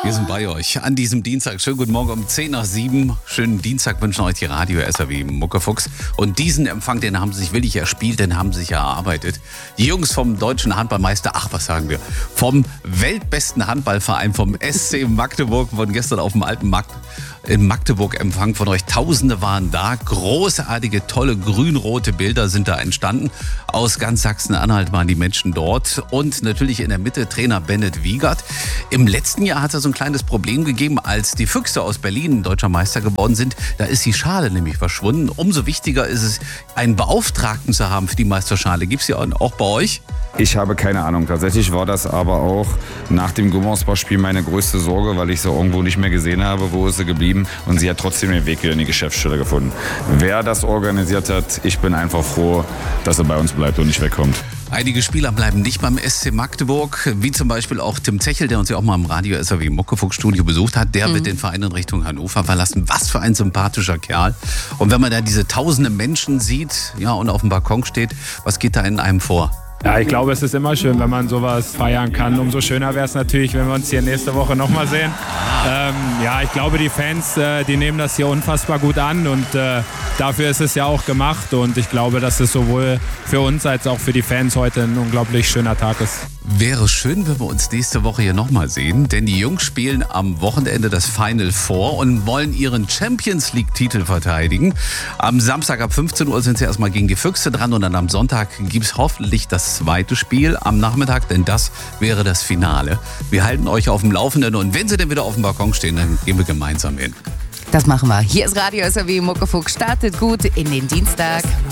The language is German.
Wir sind bei euch an diesem Dienstag. Schönen guten Morgen um 10 nach 7. Schönen Dienstag wünschen euch die Radio SAW Muckefuchs. Und diesen Empfang, den haben sie sich willig erspielt, den haben sie sich erarbeitet. Die Jungs vom deutschen Handballmeister, vom weltbesten Handballverein, vom SC Magdeburg, wurden gestern auf dem alten Markt in Magdeburg empfangen von euch. Tausende waren da. Großartige, tolle grün-rote Bilder sind da entstanden. Aus ganz Sachsen-Anhalt waren die Menschen dort. Und natürlich in der Mitte Trainer Bennett Wiegert. Im letzten Jahr hat es so ein kleines Problem gegeben, als die Füchse aus Berlin deutscher Meister geworden sind. Da ist die Schale nämlich verschwunden. Umso wichtiger ist es, einen Beauftragten zu haben für die Meisterschale. Gibt es die auch bei euch? Ich habe keine Ahnung. Tatsächlich war das aber auch nach dem Gummersbach-Spiel meine größte Sorge, weil ich sie irgendwo nicht mehr gesehen habe. Wo ist sie geblieben? Und sie hat trotzdem den Weg wieder in die Geschäftsstelle gefunden. Wer das organisiert hat, ich bin einfach froh, dass sie bei uns bleibt und nicht wegkommt. Einige Spieler bleiben nicht beim SC Magdeburg, wie zum Beispiel auch Tim Zechel, der uns ja auch mal im Radio SAW Muckefuchs-Studio besucht hat. Der wird den Verein in Richtung Hannover verlassen. Was für ein sympathischer Kerl. Und wenn man da diese tausende Menschen sieht, ja, und auf dem Balkon steht, was geht da in einem vor? Ja, ich glaube, es ist immer schön, wenn man sowas feiern kann. Umso schöner wäre es natürlich, wenn wir uns hier nächste Woche nochmal sehen. Ja, ich glaube, die Fans, die nehmen das hier unfassbar gut an und dafür ist es ja auch gemacht. Und ich glaube, dass es sowohl für uns als auch für die Fans heute ein unglaublich schöner Tag ist. Wäre schön, wenn wir uns nächste Woche hier nochmal sehen, denn die Jungs spielen am Wochenende das Final Four und wollen ihren Champions League-Titel verteidigen. Am Samstag ab 15 Uhr sind sie erstmal gegen die Füchse dran und dann am Sonntag gibt es hoffentlich das zweite Spiel am Nachmittag, denn das wäre das Finale. Wir halten euch auf dem Laufenden und wenn sie dann wieder auf dem Balkon stehen, dann gehen wir gemeinsam hin. Das machen wir. Hier ist Radio SAW Muckefuchs. Startet gut in den Dienstag.